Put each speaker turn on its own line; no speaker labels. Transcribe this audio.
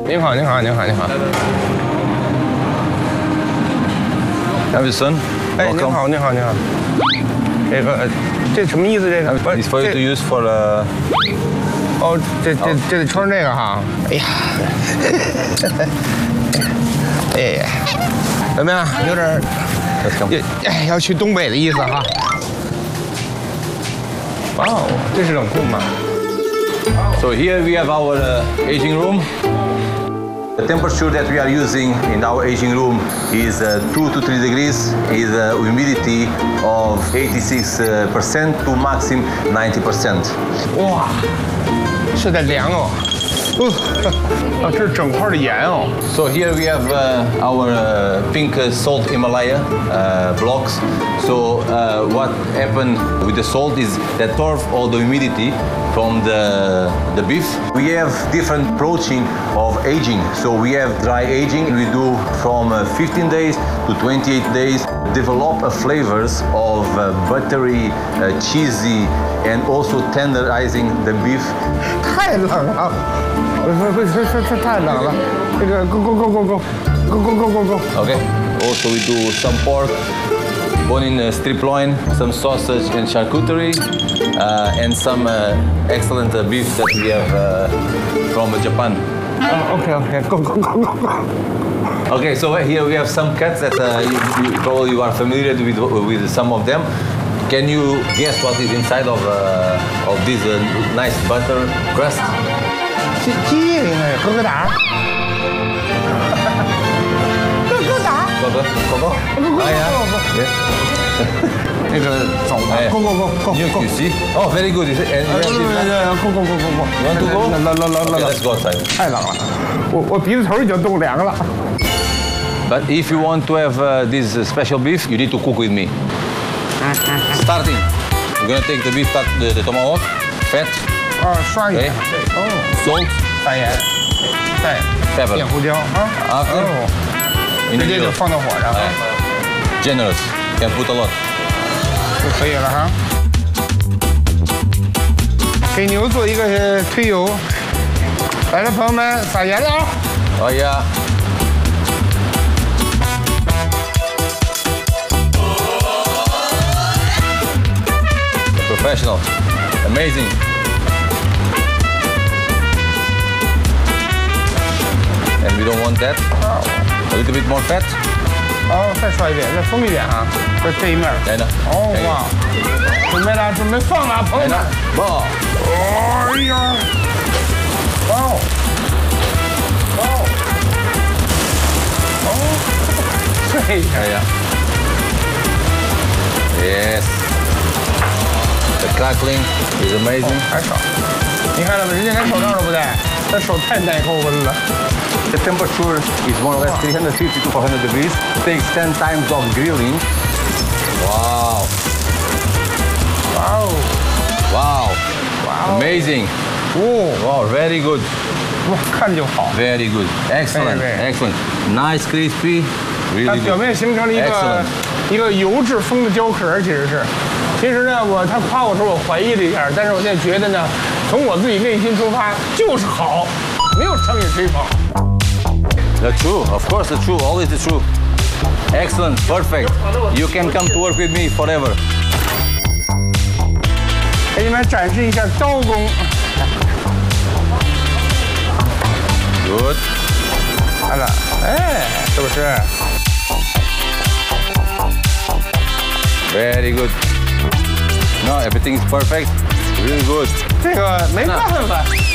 您好，您好，您好，您好。
Davison.
哎，您好，您好，您好。这什么意思？这个
It's for you to use for the.
哦，这得穿这个哈。哎呀，哎，怎么样？有点要去东北的意思哈。哇哦，这是冷库吗？
So here we have our aging room. The temperature that we are using in our aging room is 2 to 3 degrees, is humidity of 86% to maximum 90%.
哇，是在凉哦。啊，这是整块的盐哦。
So here we have our pink salt Himalaya blocks. So what happened with the salt is that absorb all the humidity from the beef. We have different approaching of aging. So we have dry aging. We do from 15 days to 28 days. Develop flavors of buttery, cheesy, and also tenderizing the beef.
太冷了，太冷了。这个 go。
Okay. Also we do some pork, bone-in strip loin, some sausage and charcuterie, and some excellent beef that we have from Japan.
OK， go。
Okay, so here we have some cuts that you probably are familiar with some of them. Can you guess what is inside of this nice butter crust?
鸡应该是疙瘩。疙瘩。
Go. Ah, yeah.
那个走吧 ，go。
You see? Oh, very good. And
go。
You want to go?
冷。
Okay, let's go outside.
太冷了，我鼻子头已经冻凉了。
But if you want to have this special beef, you need to cook with me. Starting, you're gonna take the beef, the tomahawk, fat.
哦，刷盐。
Okay.
哦，
Salt,
撒盐，再
pepper.
点胡椒啊。
After,
哦，
in
直
the
接就
middle.
放到火上，
Generous, can put a lot.
就可以了哈。给牛做一个推油。来了，朋友们，撒盐了啊！
Oh yeah. Professional, amazing. And we don't want that. A little bit more fat.
哦，再刷一遍，再封一遍啊，这一面。
来呢？
哦哇，准备了，准备放了，朋友们。
哇！
哎呀！哇哦！哇哦！哦！对呀。
Yes. The crackling is amazing.
还少，你看到没？人家连手套都不戴，他手太耐高温了。
The temperature is more or less 350 to 400 degrees. Takes 10 times of grilling. Wow.
哇哦！
Wow.
Wow.
Amazing.
哦，
Wow, very good.
哇，看就好。
Very good. Excellent.
Very.
Excellent. Nice crispy.
它
Really
表
good.
面形成了一个油质风的胶壳，其实是。其实呢，他夸我时候我怀疑了一下，但是我现在觉得呢，从我自己内心出发就是好，没有商业吹捧。
The true, of course, the true, always the true. Excellent, perfect. You can come to work with me forever.
给你们展示一下刀工。
Good.
看了，哎，是不是？
Very good. No, everything is perfect. Really good.
这个没办法，